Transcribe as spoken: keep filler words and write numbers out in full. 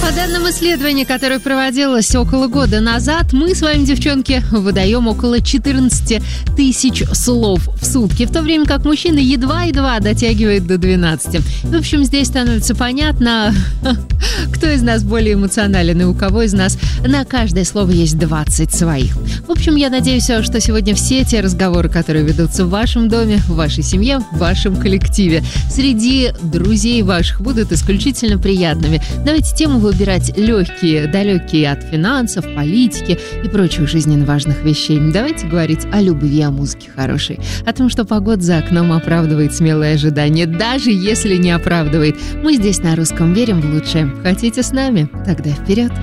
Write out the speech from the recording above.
По данным исследования, которое проводилось около года назад, мы с вами, девчонки, выдаем около четырнадцать тысяч слов в сутки, в то время как мужчины едва-едва дотягивают до двенадцати. В общем, здесь становится понятно, кто из нас более эмоционален и у кого из нас на каждое слово есть двадцать своих. В общем, я надеюсь, что сегодня все те разговоры, которые ведутся в вашем доме, в вашей семье, в вашем коллективе, среди друзей ваших, будут исключительно приятными. Давайте тему выбирать легкие, далекие от финансов, политики и прочих жизненно важных вещей. Давайте говорить о любви, о музыке хорошей, о том, что погода за окном оправдывает смелые ожидания, даже если не оправдывает. Мы здесь на Русском верим в лучшее. Хотите с нами? Тогда вперед!